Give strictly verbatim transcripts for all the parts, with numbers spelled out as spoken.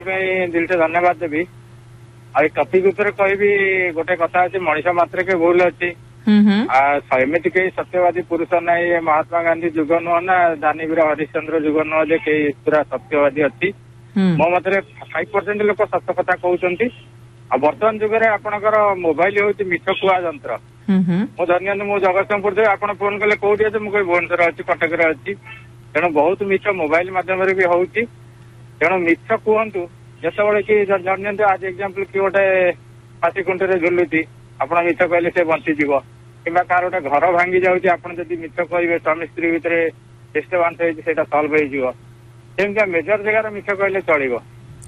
दिलसे धन्यवाद देवी आ टपिक कहबी गोटे कथा अच्छी मनीष मात्र के भूल अच्छी एमती कई सत्यवादी पुरुष ना ये महात्मा गांधी जुग नुह ना दानीवीर हरिश्चंद्र जुग नुह जे कई पूरा सत्यवादी अच्छी मो मत फाइव परसेंट लोक सत कथा कहते बर्तमान जुगे आपणकर मोबाइल हूँ मिठ कुआ जंत्र मो धन्य मु जगतसिंहपुर थे आप फोन कले कौटी अच्छे मुझे भुवनेश्वर अच्छी कटक अच्छी तेणु बहुत मिछ मोबाइल मध्यम भी हूँ तेणु मिछ कहतु जिते कि जानते आज एक्जामपल कि गोटे फाशी खुंटे झुलुची आप मिछ कहले से बंचीज कि कार गोटे घर भांगी जाऊँगी आप मिछ कहे स्वामी स्त्री भितर डिस्टर्बांस होता सल्व होमती मेजर जगार मिछ कहले चलो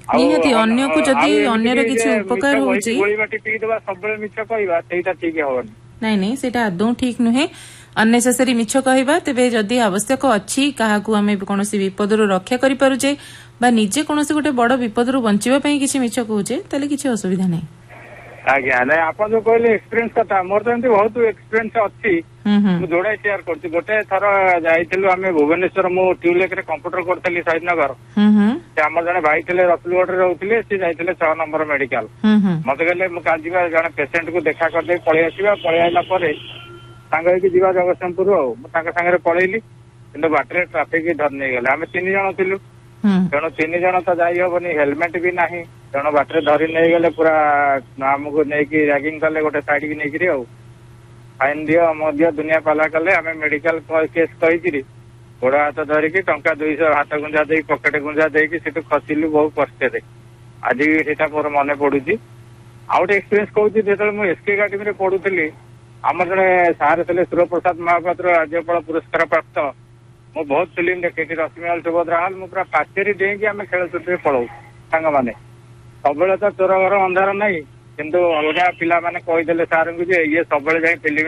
टीपीदे सब मिछ कहवा ठीक हेनी नाई नहीं सेटा आदौ ठीक नुहे अननेसेसरी मिछ कहवा तेबे जदि आवश्यक अच्छी काहाकू आमे कोनोसी विपदरु रक्षा करि पारुजे बा निजे कोनोसी गोटे बड़ विपदरु बंचिबा पई किछि मिछ कहूजे तले किछि असुविधा नै आज्ञा नै आपण जो कहले एक्सपीरियंस कथा मोर तो एमती बहुत एक्सपीरियंस अछि मु जोड़े शेयर करछि गोटे थर जाइथिलु आमे भुवनेश्वर मु ट्यूलेक रे कंप्यूटर करथली साइदनगर से हमर जने भाई थिले रसलगढ़ रे रहउथिले से जाइथिले छह नंबर मेडिकल मते कहले मु काल जीवा जने पेशेंट को देखा कर दे पळे आसीबा पळे आइला परे सांग होई जीवा जगतसिंहपुर मु तांका संगे पळेली किंतु बाटरे ट्रैफिक धर नै गेले आमे तीन जण थिलु तेणु तीन जन तो जाई हेनी हेलमेट भी ना तेणु बाटर धरी नहीं गले पूरा आमको नहीं रैगिंग कले गोटे साइड की नहीं फाइन दियो दियो दुनिया पाला कले आम मेडिकल केस कही गोड़ हाथ धरिकी टंका दुईश हाथ गुंजा दे पकेट गुंजा दे खसिलु बहुत कष्ट आज भी मोर मन पड़ू आउ गोटे एक्सपीरियंस कहूँ जो एसके एकाडेमी पढ़ुली आम जड़े सार थे सूर्य प्रसाद महापात्र राज्यपाल पुरस्कार प्राप्त मु बहुत फिल्म देखे रश्मिलाल सुभद्रा हल मुझे पाचेरी डेईकी आम खेल छुट्टी पढ़ाऊ सांग मैंने सब तो चोर घर अंधार नहीं किंतु अलग पिला माने कहीदेले सार को ये सब फिल्म